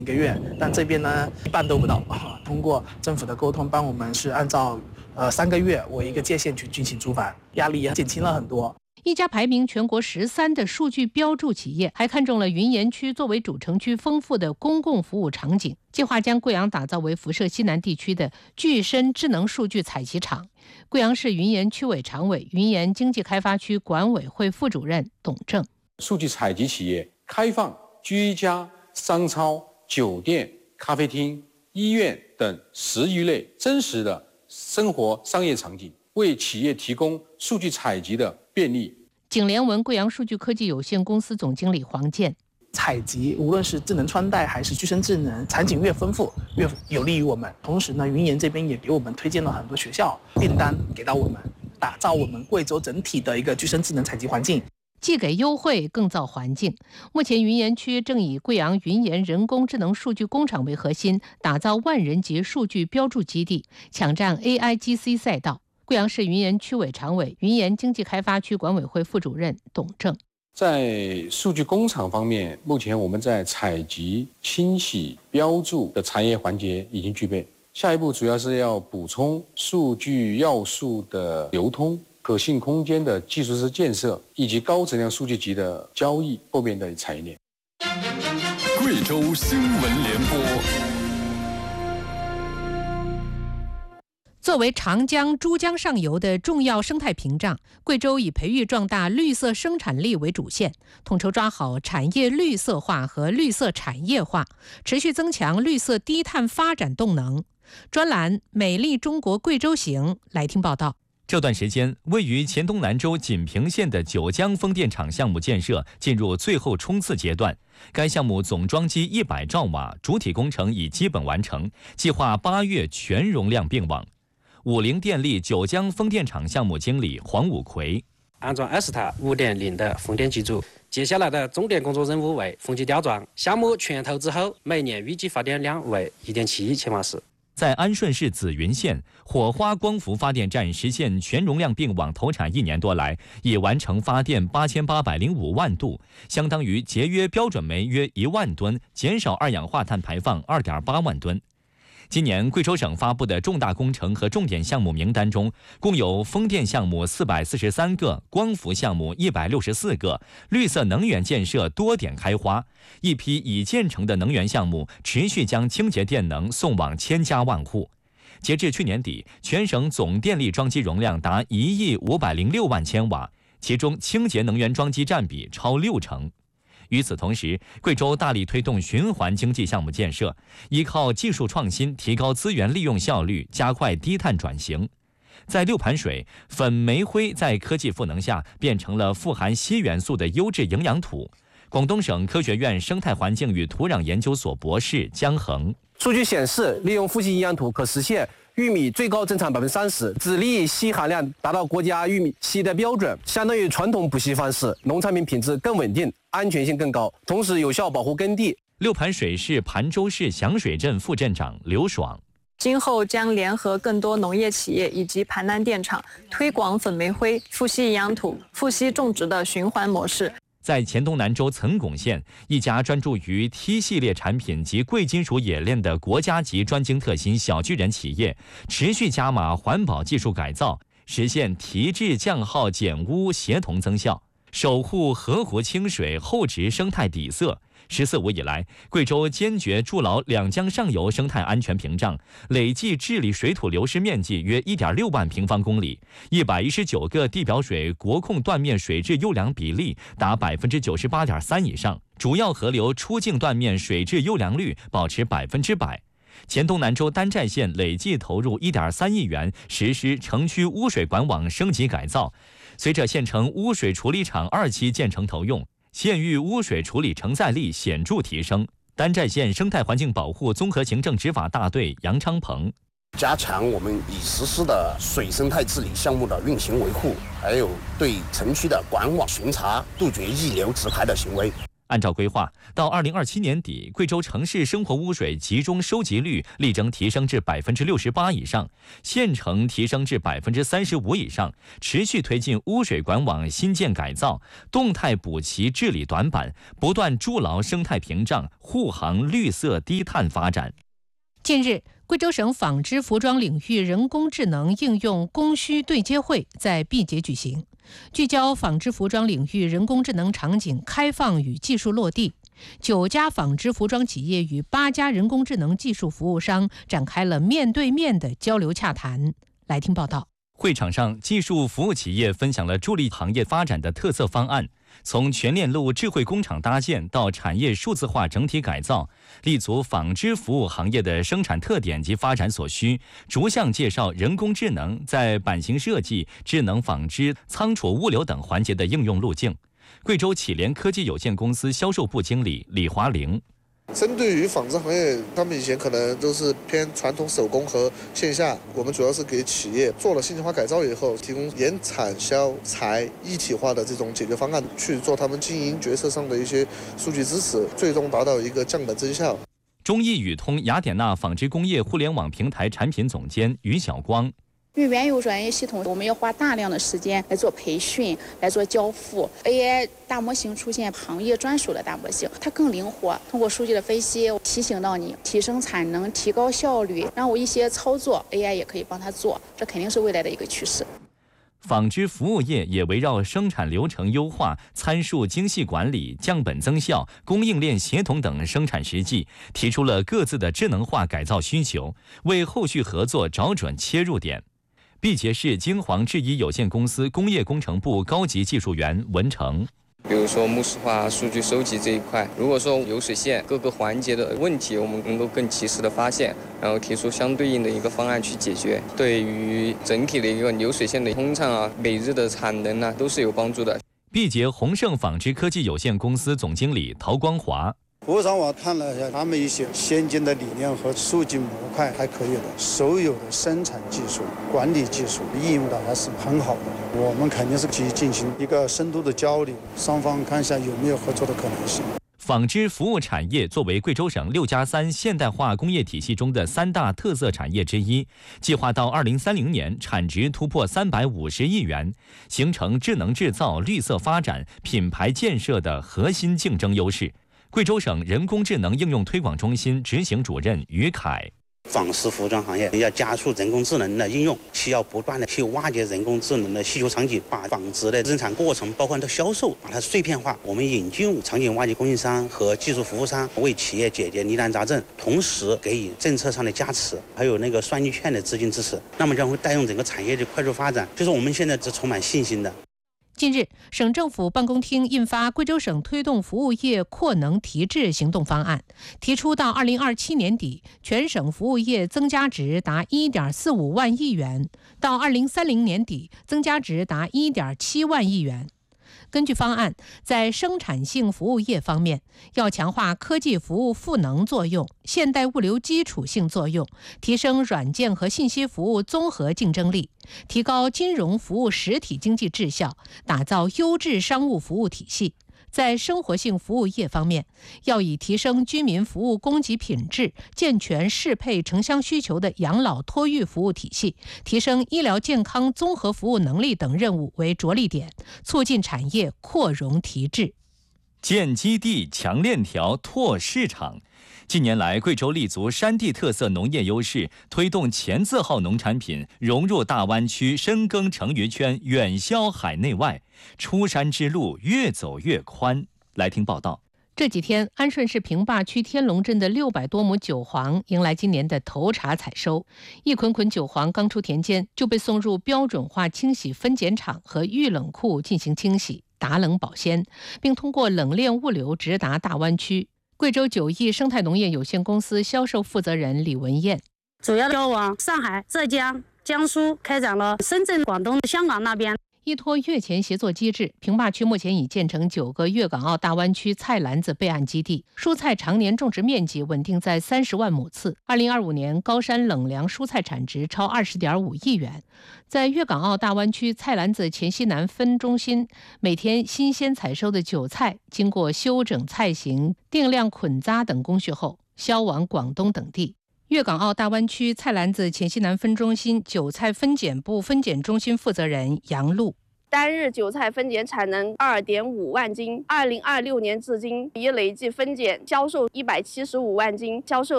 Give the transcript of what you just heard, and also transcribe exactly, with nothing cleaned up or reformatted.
一个月，但这边呢一半都不到。通过政府的沟通，帮我们是按照呃三个月为一个界限去进行租房，压力也减轻了很多。 一家排名全国十三的数据标注企业还看中了云岩区作为主城区丰富的公共服务场景，计划将贵阳打造为辐射西南地区的具身智能数据采集场。贵阳市云岩区委常委、云岩经济开发区管委会副主任董正： 数据采集企业开放居家、商超、酒店、咖啡厅、医院等十余类真实的生活商业场景，为企业提供数据采集的便利。 景联文贵阳数据科技有限公司总经理黄健： 采集无论是智能穿戴还是具身智能，场景越丰富越有利于我们。同时呢，云岩这边也给我们推荐了很多学校订单给到我们，打造我们贵州整体的一个具身智能采集环境。 既给优惠更造环境。目前云岩区正以贵阳云岩人工智能数据工厂为核心，打造万人级数据标注基地，抢占 A I G C 赛道。贵阳市云岩区委常委、云岩经济开发区管委会副主任董正： 在数据工厂方面，目前我们在采集、清洗、标注的产业环节已经具备，下一步主要是要补充数据要素的流通、可信空间的基础设施建设，以及高质量数据集的交易后面的产业链。 贵州新闻联播。 作为长江、珠江上游的重要生态屏障，贵州以培育壮大绿色生产力为主线，统筹抓好产业绿色化和绿色产业化，持续增强绿色低碳发展动能。专栏《美丽中国贵州行》来听报道。 这段时间，位于黔东南州锦屏县的九江风电场项目建设进入最后冲刺阶段。该项目总装机一百兆瓦，主体工程已基本完成，计划八月全容量并网。五菱电力九江风电场项目经理黄武奎： 安装二十台 五点零 的风电机组，接下来的重点工作任务为风机吊装。项目全投之后，每年预计发电量为 一点七亿千瓦时。 在安顺市紫云县，火花光伏发电站实现全容量并网投产一年多来，已完成发电八千八百零五万度，相当于节约标准煤约一万吨，减少二氧化碳排放二点八万吨。今年贵州省发布的重大工程和重点项目名单中，共有风电项目四百四十三个，光伏项目一百六十四个，绿色能源建设多点开花。一批已建成的能源项目持续将清洁电能送往千家万户。截至去年底，全省总电力装机容量达一亿五百零六万千瓦，其中清洁能源装机占比超六成。与此同时，贵州大力推动循环经济项目建设，依靠技术创新提高资源利用效率，加快低碳转型。在六盘水，粉煤灰在科技赋能下变成了富含硒元素的优质营养土。广东省科学院生态环境与土壤研究所博士姜恒： 数据显示，利用富硒营养土可实现玉米最高增产百分之三十，籽粒硒含量达到国家玉米硒的标准，相当于传统补硒方式，农产品品质更稳定，安全性更高，同时有效保护耕地。 六盘水是盘州市响水镇副镇长刘爽。 今后将联合更多农业企业以及盘南电厂，推广粉煤灰、富硒营养土、富硒种植的循环模式。 在黔东南州岑巩县，一家专注于 T 系列产品及贵金属冶炼的国家级专精特新小巨人企业，持续加码环保技术改造，实现提质降耗减污协同增效，守护河湖清水厚植生态底色。十四五以来，贵州坚决筑牢两江上游生态安全屏障，累计治理水土流失面积约 一点六万平方公里，一百一十九个地表水国控断面水质优良比例达 百分之九十八点三 以上，主要河流出境断面水质优良率保持百分之百。黔东南州丹寨县累计投入 一点三亿元实施城区污水管网升级改造，随着县城污水处理厂二期建成投用，县域污水处理承载力显著提升。丹寨县生态环境保护综合行政执法大队杨昌鹏： 加强我们已实施的水生态治理项目的运行维护，还有对城区的管网巡查，杜绝溢流直排的行为。 按照规划，到二零二七年底，贵州城市生活污水集中收集率力争提升至百分之六十八以上，县城提升至百分之三十五以上，持续推进污水管网新建改造，动态补齐治理短板，不断筑牢生态屏障，护航绿色低碳发展。 近日，贵州省纺织服装领域人工智能应用供需对接会在毕节举行，聚焦纺织服装领域人工智能场景开放与技术落地。九家纺织服装企业与八家人工智能技术服务商展开了面对面的交流洽谈。来听报道。 会场上，技术服务企业分享了助力行业发展的特色方案，从全链路智慧工厂搭建到产业数字化整体改造，立足纺织服务行业的生产特点及发展所需，逐项介绍人工智能在版型设计、智能纺织、仓储物流等环节的应用路径。贵州启联科技有限公司销售部经理李华玲。 针对于纺织行业，他们以前可能都是偏传统手工和线下，我们主要是给企业做了信息化改造以后，提供研产销财一体化的这种解决方案，去做他们经营决策上的一些数据支持，最终达到一个降本增效。 中易宇通雅典娜纺织工业互联网平台产品总监于晓光。 因为原有专业系统，我们要花大量的时间来做培训，来做交付。A I 大模型出现行业专属的大模型，它更灵活，通过数据的分析提醒到你，提升产能，提高效率，然后一些操作 A I 也可以帮它做，这肯定是未来的一个趋势。 纺织服务业也围绕生产流程优化、参数精细管理、降本增效、供应链协同等生产实际，提出了各自的智能化改造需求，为后续合作找准切入点。毕节市金黄制衣有限公司工业工程部高级技术员文成。 比如说目视化数据收集这一块，如果说流水线各个环节的问题，我们能够更及时的发现，然后提出相对应的一个方案去解决，对于整体的一个流水线的通畅啊、每日的产能啊，都是有帮助的。 毕节宏盛纺织科技有限公司总经理陶光华。 服务商我看了一下，他们一些先进的理念和数据模块还可以的，所有的生产技术、管理技术应用的还是很好的。我们肯定是去进行一个深度的交流，双方看一下有没有合作的可能性。 纺织服务产业作为贵州省六加三现代化工业体系中的三大特色产业之一，计划到二零三零年产值突破三百五十亿元，形成智能制造、绿色发展、品牌建设的核心竞争优势。贵州省人工智能应用推广中心执行主任于凯。 纺织服装行业要加速人工智能的应用，需要不断的去挖掘人工智能的需求场景，把纺织的生产过程包括它销售把它碎片化。我们引进场景挖掘供应商和技术服务商，为企业解决疑难杂症，同时给予政策上的加持，还有那个双利券的资金支持，那么将会带动整个产业的快速发展。就是我们现在是充满信心的。 近日，省政府办公厅印发《贵州省推动服务业扩能提质行动方案》，提出到二零二七年底，全省服务业增加值达一点四五万亿元，到二零三零年底，增加值达一点七万亿元。根据方案，在生产性服务业方面，要强化科技服务赋能作用、现代物流基础性作用，提升软件和信息服务综合竞争力，提高金融服务实体经济质效，打造优质商务服务体系。在生活性服务业方面，要以提升居民服务供给品质、健全适配城乡需求的养老托育服务体系，提升医疗健康综合服务能力等任务为着力点，促进产业扩容提质。 建基地、强链条、拓市场。近年来，贵州立足山地特色农业优势，推动前字号农产品融入大湾区深耕成渝圈，远销海内外，出山之路越走越宽。来听报道。 这几天，安顺市平坝区天龙镇的六百多亩韭黄迎来今年的头茬采收。一捆捆韭黄刚出田间，就被送入标准化清洗分拣厂和预冷库进行清洗、打冷保鲜，并通过冷链物流直达大湾区。贵州九亿生态农业有限公司销售负责人李文艳， 主要要往上海、浙江、江苏开展了深圳、广东、香港那边。 依托越前协作机制，平坝区目前已建成九个粤港澳大湾区菜篮子备案基地，蔬菜常年种植面积稳定在三十万亩次。二零二五年高山冷凉蔬菜产值超二十点五亿元。在粤港澳大湾区菜篮子黔西南分中心，每天新鲜采收的韭菜经过修整菜型、定量捆扎等工序后，销往广东等地。粤港澳大湾区菜篮子黔西南分中心韭菜分拣部分拣中心负责人杨璐。 单日韭菜分拣产能二点五万斤，二零二六年至今已累计分拣销售一百七十五万斤，销售